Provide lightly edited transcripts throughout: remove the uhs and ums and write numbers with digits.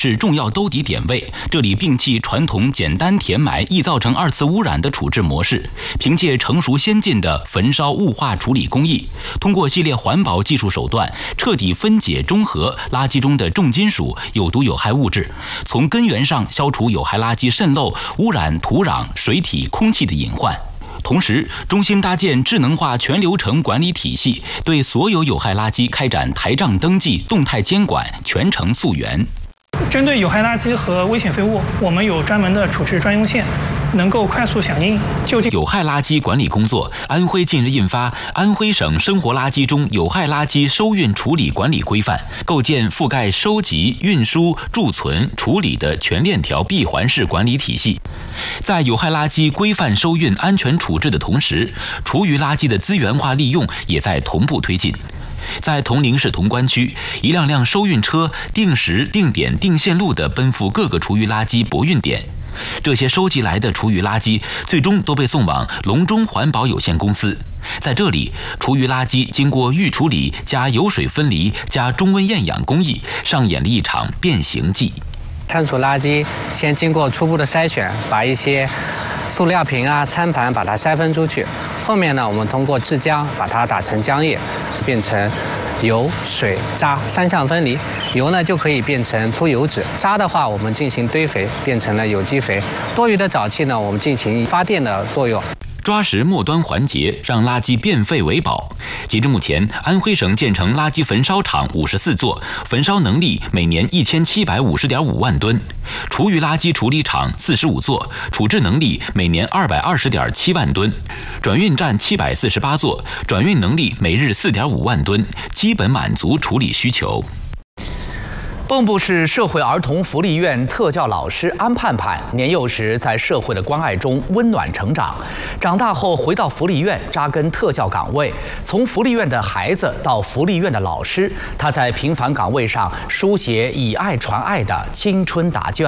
是重要兜底点位。这里摒弃传统简单填埋易造成二次污染的处置模式，凭借成熟先进的焚烧雾化处理工艺，通过系列环保技术手段，彻底分解中和垃圾中的重金属、有毒有害物质，从根源上消除有害垃圾渗漏、污染土壤、水体、空气的隐患。同时，中心搭建智能化全流程管理体系，对所有有害垃圾开展台账登记、动态监管，全程溯源。 针对有害垃圾和危险废物，我们有专门的处置专用线，能够快速响应就近。 有害垃圾管理工作，安徽近日印发《安徽省生活垃圾中有害垃圾收运处理管理规范》，构建覆盖收集、运输、贮存、处理的全链条闭环式管理体系。在有害垃圾规范收运、安全处置的同时，厨余垃圾的资源化利用也在同步推进。在铜陵市潼关区，一辆辆收运车定时、定点、定线路地奔赴各个厨余垃圾泊运点。这些收集来的厨余垃圾最终都被送往隆中环保有限公司。在这里，厨余垃圾经过预处理加油水分离加中温厌氧工艺，上演了一场变形记。 碳素垃圾先经过初步的筛选，把一些塑料瓶啊、餐盘把它筛分出去。后面呢，我们通过制浆把它打成浆液，变成油、水、渣三项分离。油呢就可以变成粗油脂，渣的话我们进行堆肥，变成了有机肥。多余的沼气呢，我们进行发电的作用。 抓实末端环节，让垃圾变废为宝。截至目前，安徽省建成垃圾焚烧厂54座，焚烧能力每年1750.5万吨；厨余垃圾处理厂45座，处置能力每年220.7万吨；转运站748座，转运能力每日4.5万吨，基本满足处理需求。 蚌埠市社会儿童福利院特教老师安盼盼，年幼时在社会的关爱中温暖成长，长大后回到福利院扎根特教岗位，从福利院的孩子到福利院的老师，他在平凡岗位上书写以爱传爱的青春答卷。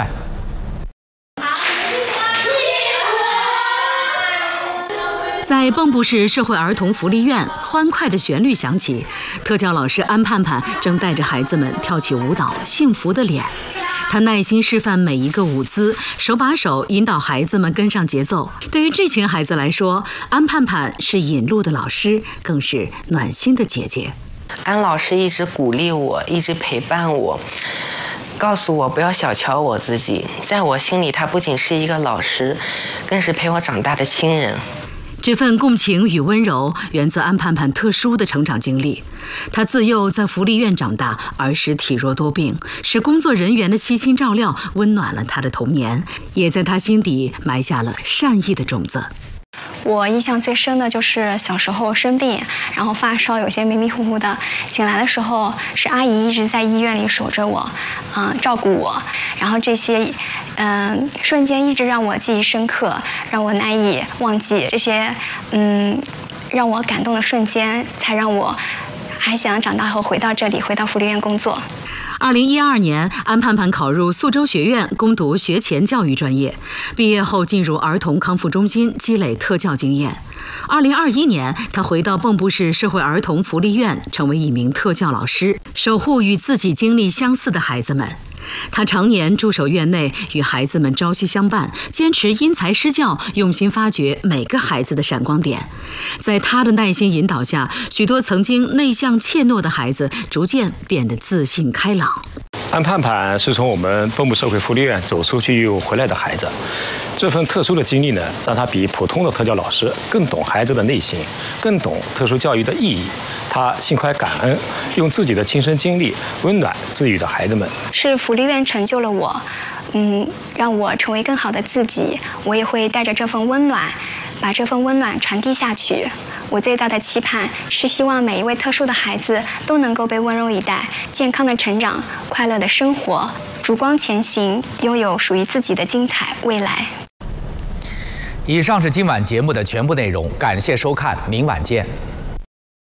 在蚌埠市社会儿童福利院，欢快的旋律响起，特教老师安盼盼正带着孩子们跳起舞蹈，幸福的脸。他耐心示范每一个舞姿，手把手引导孩子们跟上节奏。对于这群孩子来说，安盼盼是引路的老师，更是暖心的姐姐。 安老师一直鼓励我，一直陪伴我，告诉我不要小瞧我自己。在我心里，他不仅是一个老师，更是陪我长大的亲人。 这份共情与温柔源自安盼盼特殊的成长经历。她自幼在福利院长大，儿时体弱多病，是工作人员的悉心照料温暖了她的童年，也在她心底埋下了善意的种子。 我印象最深的就是小时候生病，然后发烧，有些迷迷糊糊的，醒来的时候是阿姨一直在医院里守着我，照顾我，然后这些瞬间一直让我记忆深刻，让我难以忘记。这些让我感动的瞬间，才让我还想长大后回到这里，回到福利院工作。 2012年，安盼盼考入苏州学院攻读学前教育专业，毕业后进入儿童康复中心积累特教经验。2021年，她回到蚌埠市社会儿童福利院，成为一名特教老师，守护与自己经历相似的孩子们。他常年驻守院内，与孩子们朝夕相伴，坚持因材施教，用心发掘每个孩子的闪光点。在他的耐心引导下，许多曾经内向怯懦的孩子逐渐变得自信开朗。 安盼盼是从我们蚌埠社会福利院走出去又回来的孩子，这份特殊的经历呢，让他比普通的特教老师更懂孩子的内心，更懂特殊教育的意义。他心怀感恩，用自己的亲身经历温暖治愈着孩子们。 是福利院成就了我，让我成为更好的自己。我也会带着这份温暖，把这份温暖传递下去。我最大的期盼是希望每一位特殊的孩子都能够被温柔以待，健康的成长，快乐的生活，烛光前行，拥有属于自己的精彩未来。 以上是今晚节目的全部内容，感谢收看，明晚见。